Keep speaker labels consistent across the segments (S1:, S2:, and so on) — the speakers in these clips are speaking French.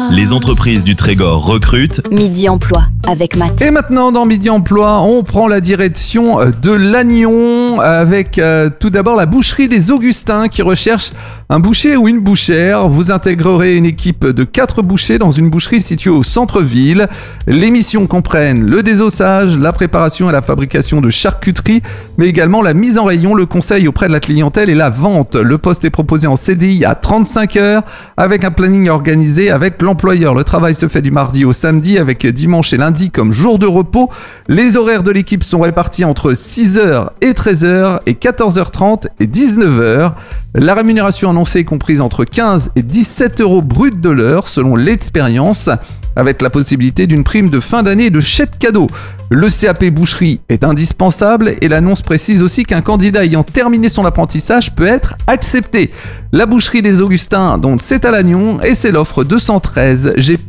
S1: Les entreprises du Trégor recrutent.
S2: Midi Emploi avec Matt.
S3: Et maintenant dans Midi Emploi, on prend la direction de Lannion avec tout d'abord la boucherie Les Augustins qui recherche un boucher ou une bouchère. Vous intégrerez une équipe de 4 bouchers dans une boucherie située au centre-ville. Les missions comprennent le désossage, la préparation et la fabrication de charcuterie, mais également la mise en rayon, le conseil auprès de la clientèle et la vente. Le poste est proposé en CDI à 35 heures avec un planning organisé avec l'employeur. Le travail se fait du mardi au samedi avec dimanche et lundi comme jour de repos. Les horaires de l'équipe sont répartis entre 6h et 13h et 14h30 et 19h. La rémunération annoncée est comprise entre 15 et 17 euros bruts de l'heure selon l'expérience, avec la possibilité d'une prime de fin d'année et de chèque cadeau. Le CAP boucherie est indispensable et l'annonce précise aussi qu'un candidat ayant terminé son apprentissage peut être accepté. La boucherie des Augustins, donc c'est à Lannion et c'est l'offre 213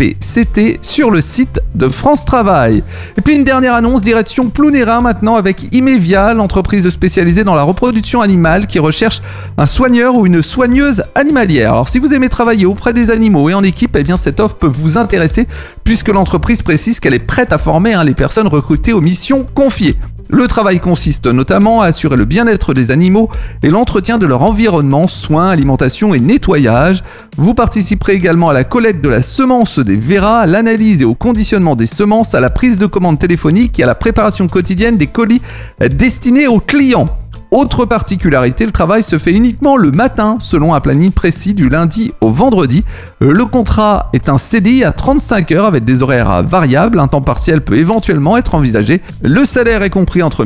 S3: GPCT sur le site de France Travail. Et puis une dernière annonce, direction Plounera maintenant avec Imevia, l'entreprise spécialisée dans la reproduction animale qui recherche un soigneur ou une soigneuse animalière. Alors si vous aimez travailler auprès des animaux et en équipe, eh bien cette offre peut vous intéresser puisque l'entreprise précise qu'elle est prête à former les personnes recrutées aux missions confiées. Le travail consiste notamment à assurer le bien-être des animaux et l'entretien de leur environnement, soins, alimentation et nettoyage. Vous participerez également à la collecte de la semence des verras, à l'analyse et au conditionnement des semences, à la prise de commande téléphonique et à la préparation quotidienne des colis destinés aux clients. Autre particularité, le travail se fait uniquement le matin, selon un planning précis du lundi au vendredi. Le contrat est un CDI à 35 heures avec des horaires variables. Un temps partiel peut éventuellement être envisagé. Le salaire est compris entre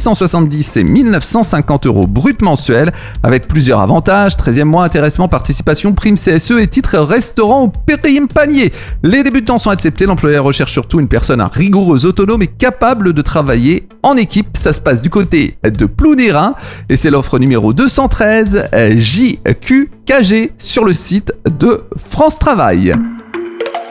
S3: 1870 et 1950 euros brut mensuels, avec plusieurs avantages, 13e mois, intéressement, participation, prime CSE et titre restaurant ou prime panier. Les débutants sont acceptés. L'employeur recherche surtout une personne rigoureuse, autonome et capable de travailler en équipe. Ça se passe du côté de Plounera. Et c'est l'offre numéro 213 JQKG sur le site de France Travail.